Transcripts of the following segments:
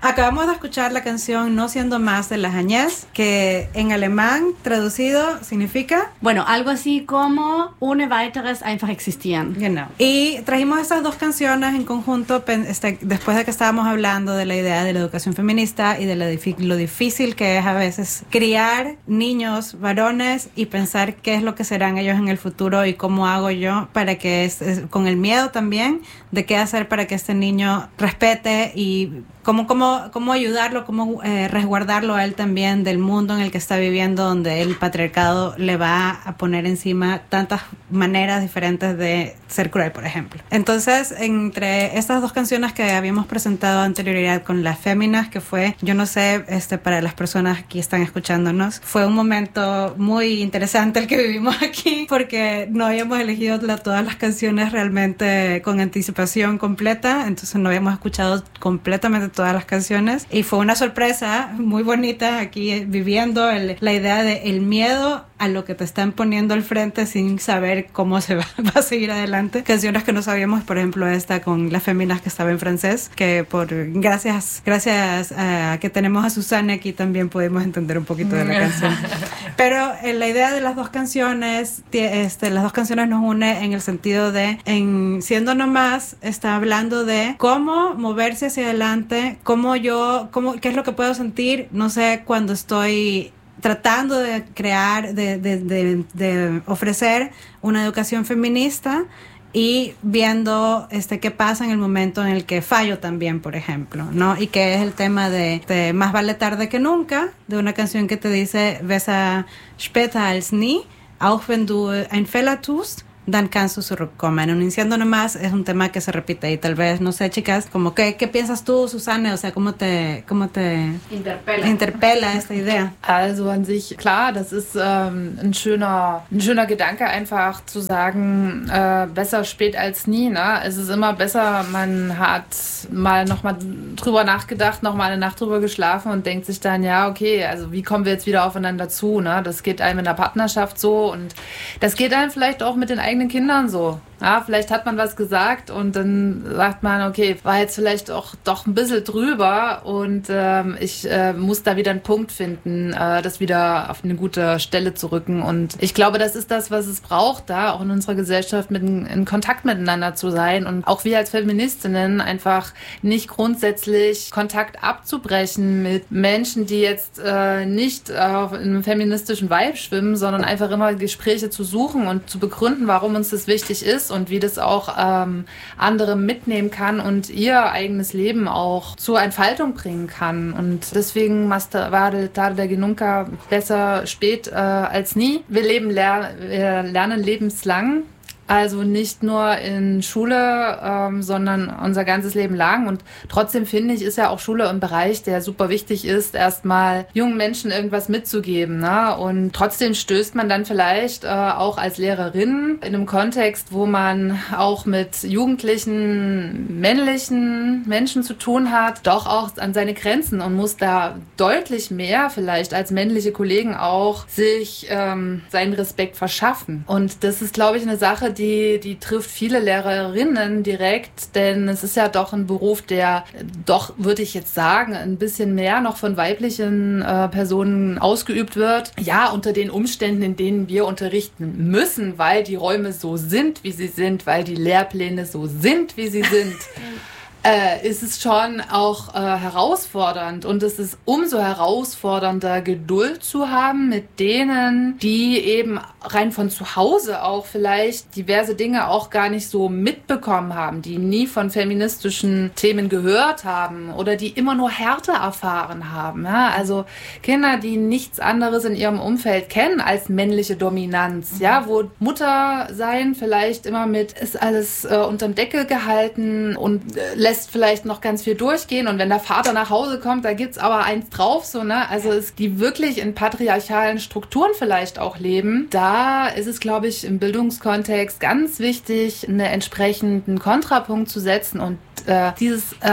Acabamos de escuchar la canción No siendo más de las Agnès, que en alemán traducido significa... Bueno, algo así como ohne weiteres einfach existieren. Genau. Y trajimos estas dos canciones en conjunto después de que estábamos hablando de la idea de la educación feminista y de lo difícil que es a veces criar niños varones y pensar qué es lo que serán ellos en el futuro y cómo hago yo para que con el miedo también de qué hacer para que este niño respete y cómo ayudarlo, cómo resguardarlo a él también del mundo en el que está viviendo, donde el patriarcado le va a poner encima tantas maneras diferentes de ser cruel, por ejemplo. Entonces, entre estas dos canciones que habíamos presentado anterioridad con Las Féminas, que fue, yo no sé, para las personas que están escuchándonos, fue un momento muy interesante el que vivimos aquí, porque no habíamos elegido todas las canciones realmente con anticipación completa, entonces no habíamos escuchado completamente todas las canciones y fue una sorpresa muy bonita aquí viviendo la idea de el miedo a lo que te están poniendo al frente sin saber cómo se va a seguir adelante. Canciones que no sabíamos, por ejemplo esta con Las Féminas que estaba en francés, que gracias a que tenemos a Susana aquí también pudimos entender un poquito de la canción. Pero la idea de las dos canciones nos une en el sentido de, Siendo Nomás, está hablando de cómo moverse hacia adelante, qué es lo que puedo sentir, no sé, cuando estoy tratando de crear, de ofrecer una educación feminista y viendo qué pasa en el momento en el que fallo también, por ejemplo, ¿no? Y que es el tema de Más vale tarde que nunca, de una canción que te dice Besser später als nie, auch wenn du einen Fehler tust, dann kannst du zurückkommen. Un Siendo Nomás es un tema que se repite y tal vez, no sé, chicas, como ¿qué piensas tú, Susanne? O sea, ¿cómo te interpela esta idea? Also an sich, klar, das ist ein schöner Gedanke, einfach zu sagen, besser spät als nie, ne? Es ist immer besser, man hat mal nochmal drüber nachgedacht, nochmal eine Nacht drüber geschlafen und denkt sich dann, ja, okay, also wie kommen wir jetzt wieder aufeinander zu, ne? Das geht einem in der Partnerschaft so und das geht einem vielleicht auch mit den eigenen Kindern so. Ja, vielleicht hat man was gesagt und dann sagt man, okay, war jetzt vielleicht auch doch ein bisschen drüber und ich muss da wieder einen Punkt finden, das wieder auf eine gute Stelle zu rücken. Und ich glaube, das ist das, was es braucht, da auch in unserer Gesellschaft in Kontakt miteinander zu sein und auch wir als Feministinnen einfach nicht grundsätzlich Kontakt abzubrechen mit Menschen, die jetzt nicht in einem feministischen Vibe schwimmen, sondern einfach immer Gespräche zu suchen und zu begründen, warum uns das wichtig ist und wie das auch andere mitnehmen kann und ihr eigenes Leben auch zur Entfaltung bringen kann. Und deswegen Más vale tarde que nunca, besser spät als nie. Wir lernen lebenslang. Also nicht nur in Schule, sondern unser ganzes Leben lang. Und trotzdem finde ich, ist ja auch Schule ein Bereich, der super wichtig ist, erstmal jungen Menschen irgendwas mitzugeben, ne? Und trotzdem stößt man dann vielleicht auch als Lehrerin in einem Kontext, wo man auch mit jugendlichen, männlichen Menschen zu tun hat, doch auch an seine Grenzen und muss da deutlich mehr vielleicht als männliche Kollegen auch sich seinen Respekt verschaffen. Und das ist, glaube ich, eine Sache, die trifft viele Lehrerinnen direkt, denn es ist ja doch ein Beruf, der doch, würde ich jetzt sagen, ein bisschen mehr noch von weiblichen Personen ausgeübt wird. Ja, unter den Umständen, in denen wir unterrichten müssen, weil die Räume so sind, wie sie sind, weil die Lehrpläne so sind, wie sie sind. Ist es schon auch herausfordernd und es ist umso herausfordernder, Geduld zu haben mit denen, die eben rein von zu Hause auch vielleicht diverse Dinge auch gar nicht so mitbekommen haben, die nie von feministischen Themen gehört haben oder die immer nur Härte erfahren haben. Ja? Also Kinder, die nichts anderes in ihrem Umfeld kennen als männliche Dominanz, ja, wo Mutter sein vielleicht immer ist alles unterm Deckel gehalten und lässt vielleicht noch ganz viel durchgehen und wenn der Vater nach Hause kommt, da gibt's aber eins drauf, so, ne? Also die wirklich in patriarchalen Strukturen vielleicht auch leben, da ist es, glaube ich, im Bildungskontext ganz wichtig, einen entsprechenden Kontrapunkt zu setzen und dieses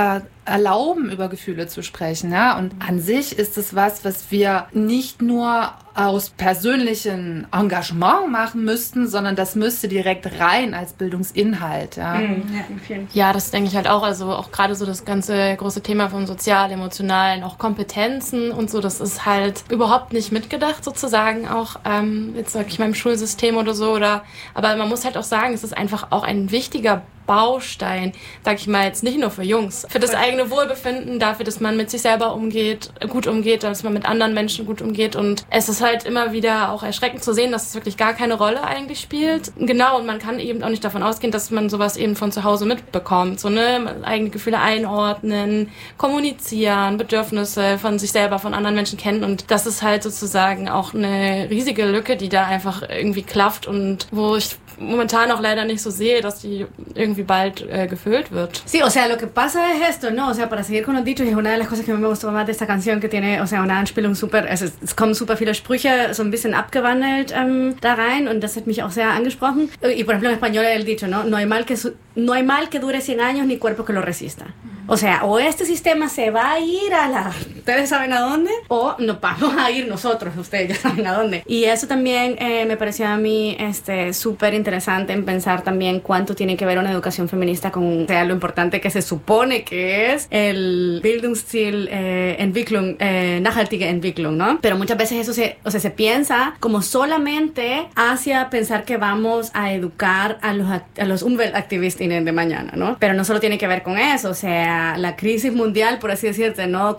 erlauben, über Gefühle zu sprechen. Ja? Und an sich ist es was wir nicht nur aus persönlichem Engagement machen müssten, sondern das müsste direkt rein als Bildungsinhalt. Ja, ja, das denke ich halt auch. Also auch gerade so das ganze große Thema von sozial, emotionalen, auch Kompetenzen und so, das ist halt überhaupt nicht mitgedacht sozusagen auch, jetzt sag ich mal im Schulsystem oder so. Aber man muss halt auch sagen, es ist einfach auch ein wichtiger Baustein, sag ich mal jetzt nicht nur für Jungs, für das eigene Wohlbefinden, dafür, dass man mit sich selber gut umgeht, dass man mit anderen Menschen gut umgeht und es ist halt immer wieder auch erschreckend zu sehen, dass es wirklich gar keine Rolle eigentlich spielt. Genau, und man kann eben auch nicht davon ausgehen, dass man sowas eben von zu Hause mitbekommt, so, ne, eigene Gefühle einordnen, kommunizieren, Bedürfnisse von sich selber, von anderen Menschen kennen und das ist halt sozusagen auch eine riesige Lücke, die da einfach irgendwie klafft und wo ich momentan auch leider nicht so sehe, dass die irgendwie bald gefüllt wird. Sí, o sea, lo que pasa es esto, ¿no? O sea, para seguir con los dichos, es una de las cosas que a mí me gustó más de esta Canción, que tiene, o sea, eine Anspielung super, es kommen super viele Sprüche so ein bisschen abgewandelt da rein und das hat mich auch sehr angesprochen. Y por ejemplo en español el dicho, ¿no? No hay mal que dure 100 años ni cuerpo que lo resista. O sea, o este sistema se va a ir a la... ¿Ustedes saben a dónde? O nos vamos a ir nosotros, ustedes ya saben a dónde. Y eso también me pareció a mí súper interesante en pensar también cuánto tiene que ver una educación feminista con, o sea, lo importante que se supone que es el Bildungsstil Entwicklung, nachhaltige Entwicklung, ¿no? Pero muchas veces eso se piensa como solamente hacia pensar que vamos a educar a los Umweltaktivistinnen de mañana, ¿no? Pero no solo tiene que ver con eso, o sea, la crisis mundial, por así decirte, ¿no?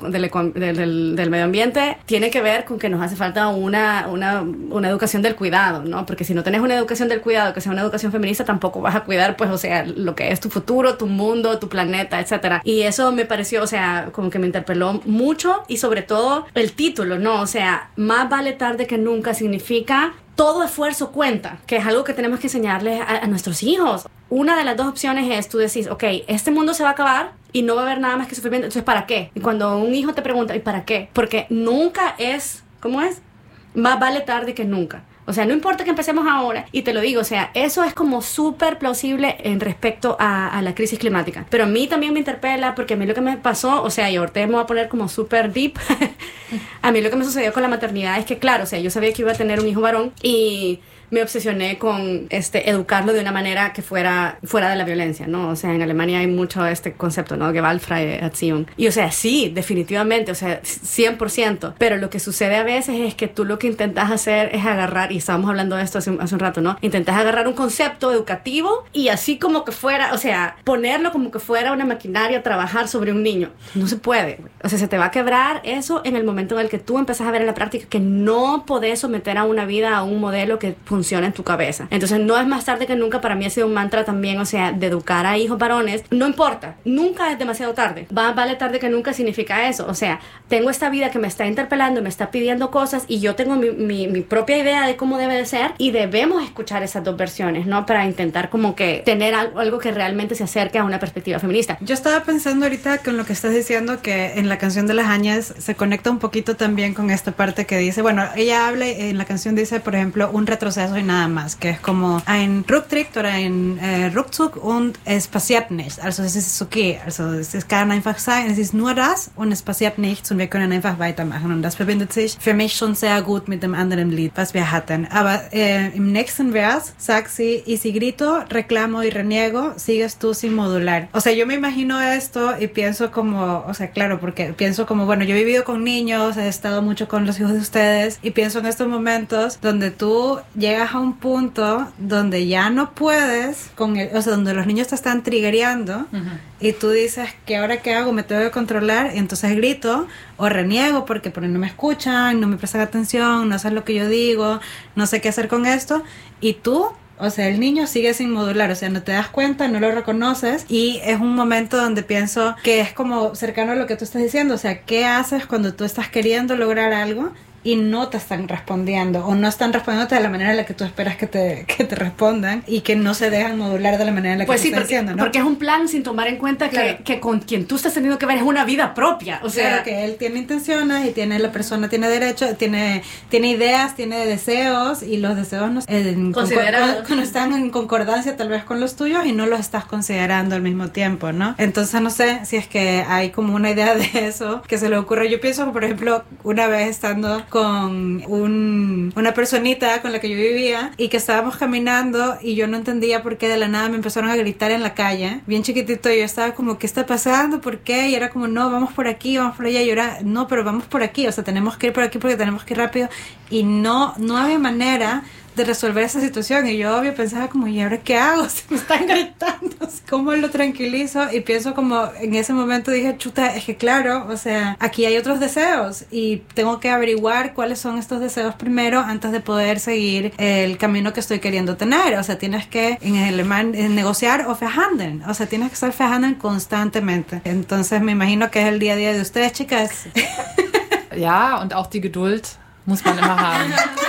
del medio ambiente, tiene que ver con que nos hace falta una educación del cuidado, ¿no? Porque si no tenés una educación del cuidado, que sea una educación feminista, tampoco vas a cuidar, pues, o sea, lo que es tu futuro, tu mundo, tu planeta, etcétera. Y eso me pareció, o sea, como que me interpeló mucho y sobre todo el título, ¿no? O sea, más vale tarde que nunca significa todo esfuerzo cuenta, que es algo que tenemos que enseñarles a nuestros hijos. Una de las dos opciones es, tú decís, ok, este mundo se va a acabar y no va a haber nada más que sufrimiento, entonces ¿para qué? Y cuando un hijo te pregunta, ¿y para qué? Porque nunca es, ¿cómo es? Más vale tarde que nunca. O sea, no importa que empecemos ahora, y te lo digo, o sea, eso es como súper plausible en respecto a la crisis climática. Pero a mí también me interpela, porque a mí lo que me pasó, o sea, y ahorita me voy a poner como súper deep, a mí lo que me sucedió con la maternidad es que, claro, o sea, yo sabía que iba a tener un hijo varón y me obsesioné con educarlo de una manera que fuera de la violencia, ¿no? O sea, en Alemania hay mucho este concepto, ¿no? Gewaltfreie Erziehung. Y, o sea, sí, definitivamente, o sea, 100%. Pero lo que sucede a veces es que tú lo que intentas hacer es agarrar, y estábamos hablando de esto hace un rato, ¿no? Intentas agarrar un concepto educativo y así como que fuera, o sea, ponerlo como que fuera una maquinaria, trabajar sobre un niño. No se puede. O sea, se te va a quebrar eso en el momento en el que tú empezás a ver en la práctica que no podés someter a una vida a un modelo que funciona en tu cabeza. Entonces no es más tarde que nunca, para mí ha sido un mantra también, o sea, de educar a hijos varones, no importa, nunca es demasiado tarde, vale tarde que nunca significa eso, o sea, tengo esta vida que me está interpelando, me está pidiendo cosas y yo tengo mi propia idea de cómo debe de ser y debemos escuchar esas dos versiones, ¿no? Para intentar como que tener algo que realmente se acerque a una perspectiva feminista. Yo estaba pensando ahorita con lo que estás diciendo, que en la canción de las Añas se conecta un poquito también con esta parte que dice, bueno, ella habla, en la canción dice, por ejemplo, un retroceso y nada más, que es como ein Rücktritt oder ein Rückzug und es passiert nichts. Also es ist okay, also es kann einfach sein, es ist nur das und es passiert nichts und wir können einfach weitermachen und das verbindet sich für mich schon sehr gut mit dem anderen Lied, was wir hatten. Aber im nächsten Vers sagt sie, y si grito, reclamo y reniego, sigues tú sin modular. O sea, yo me imagino esto y pienso como, o sea, claro, porque pienso como, bueno, yo he vivido con niños, he estado mucho con los hijos de ustedes y pienso en estos momentos donde tú llegas a un punto donde ya no puedes, o sea, donde los niños te están triggereando y tú dices, ¿qué ahora qué hago? Me tengo que controlar y entonces grito o reniego porque no me escuchan, no me prestan atención, no hacen lo que yo digo, no sé qué hacer con esto y tú, o sea, el niño sigue sin modular, o sea, no te das cuenta, no lo reconoces y es un momento donde pienso que es como cercano a lo que tú estás diciendo, o sea, ¿qué haces cuando tú estás queriendo lograr algo y no te están respondiendo o no están respondiéndote de la manera en la que tú esperas que te respondan y que no se dejan modular de la manera en la que tú estás diciendo, ¿no? Porque es un plan sin tomar en cuenta que con quien tú estás teniendo que ver es una vida propia. O sea, claro, que él tiene intenciones y la persona tiene derecho, tiene ideas, tiene deseos y los deseos no están en concordancia tal vez con los tuyos y no los estás considerando al mismo tiempo, ¿no? Entonces no sé si es que hay como una idea de eso que se le ocurre. Yo pienso que, por ejemplo, una vez estando con una personita con la que yo vivía y que estábamos caminando y yo no entendía por qué de la nada me empezaron a gritar en la calle, bien chiquitito, y yo estaba como, ¿qué está pasando? ¿Por qué? Y era como, no, vamos por aquí, vamos por allá, y yo era, no, pero vamos por aquí, o sea, tenemos que ir por aquí porque tenemos que ir rápido, y no había manera de resolver esa situación, y yo obvio pensaba como, ¿y ahora qué hago? Se me están gritando, ¿cómo lo tranquilizo? Y pienso como, en ese momento dije, chuta, es que claro, o sea, aquí hay otros deseos y tengo que averiguar cuáles son estos deseos primero antes de poder seguir el camino que estoy queriendo tener. O sea, tienes que, en alemán, negociar o verhandeln, o sea, tienes que estar verhandeln constantemente. Entonces me imagino que es el día a día de ustedes, chicas. Ja, und auch die Geduld muss man immer haben.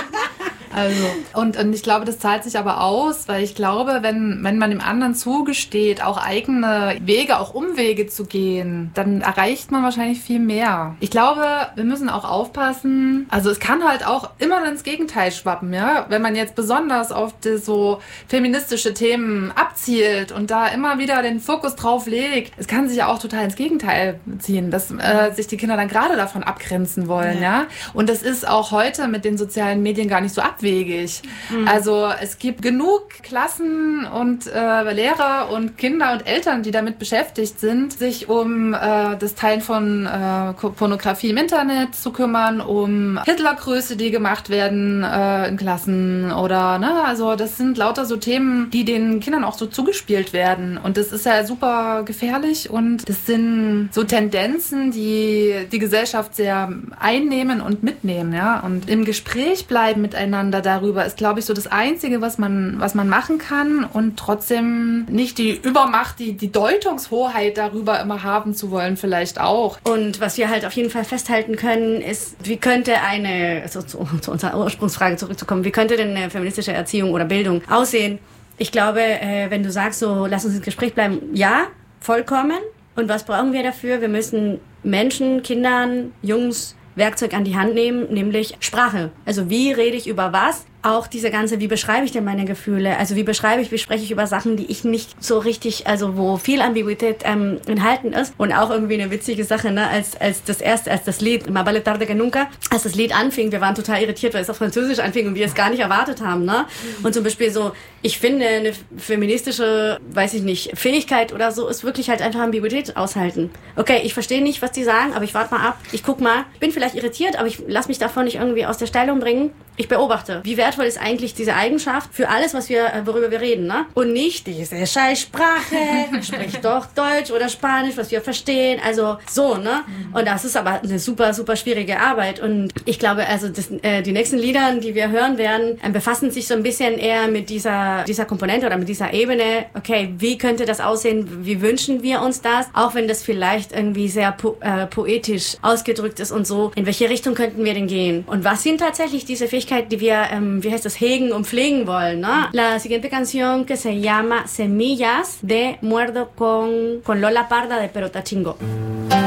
Also, und ich glaube, das zahlt sich aber aus, weil ich glaube, wenn man dem anderen zugesteht, auch eigene Wege, auch Umwege zu gehen, dann erreicht man wahrscheinlich viel mehr. Ich glaube, wir müssen auch aufpassen, also es kann halt auch immer ins Gegenteil schwappen, ja, wenn man jetzt besonders auf die so feministische Themen abzielt und da immer wieder den Fokus drauf legt, es kann sich ja auch total ins Gegenteil ziehen, dass sich die Kinder dann gerade davon abgrenzen wollen, ja. Und das ist auch heute mit den sozialen Medien gar nicht so abwegig. Also es gibt genug Klassen und Lehrer und Kinder und Eltern, die damit beschäftigt sind, sich um das Teilen von Pornografie im Internet zu kümmern, um Hitlergrüße, die gemacht werden in Klassen oder, ne, also das sind lauter so Themen, die den Kindern auch so zugespielt werden und das ist ja super gefährlich und das sind so Tendenzen, die die Gesellschaft sehr einnehmen und mitnehmen, ja, und im Gespräch bleiben miteinander darüber ist, glaube ich, so das Einzige, was man machen kann und trotzdem nicht die Übermacht, die Deutungshoheit darüber immer haben zu wollen, vielleicht auch. Und was wir halt auf jeden Fall festhalten können, ist, wie könnte also zu unserer Ursprungsfrage zurückzukommen, wie könnte denn eine feministische Erziehung oder Bildung aussehen? Ich glaube, wenn du sagst, so lass uns ins Gespräch bleiben, ja, vollkommen. Und was brauchen wir dafür? Wir müssen Menschen, Kindern, Jungs Werkzeug an die Hand nehmen, nämlich Sprache. Also wie rede ich über was? Auch diese ganze, wie beschreibe ich denn meine Gefühle? Also wie spreche ich über Sachen, die ich nicht so richtig, also wo viel Ambiguität enthalten ist. Und auch irgendwie eine witzige Sache, ne? Als das Lied, Ma Vale Tarde que Nunca, als das Lied anfing, wir waren total irritiert, weil es auf Französisch anfing und wir es gar nicht erwartet haben, ne? Und zum Beispiel so, ich finde, eine feministische, weiß ich nicht, Fähigkeit oder so, ist wirklich halt einfach Ambiguität aushalten. Okay, ich verstehe nicht, was die sagen, aber ich warte mal ab, ich guck mal, bin vielleicht irritiert, aber ich lasse mich davon nicht irgendwie aus der Stellung bringen. Ich beobachte, wie wertvoll ist eigentlich diese Eigenschaft für alles, worüber wir reden, ne? Und nicht diese Scheißsprache, sprich doch Deutsch oder Spanisch, was wir verstehen, also so, ne? Und das ist aber eine super, super schwierige Arbeit und ich glaube, also die nächsten Lieder, die wir hören werden, befassen sich so ein bisschen eher mit dieser Komponente oder mit dieser Ebene, okay, wie könnte das aussehen, wie wünschen wir uns das, auch wenn das vielleicht irgendwie sehr poetisch ausgedrückt ist und so, in welche Richtung könnten wir denn gehen? Und was sind tatsächlich diese Fähigkeiten, die wir, hegen und pflegen wollen, ¿no? La siguiente canción que se llama Semillas de Muerdo con Lola Parda de Pero Tachingo.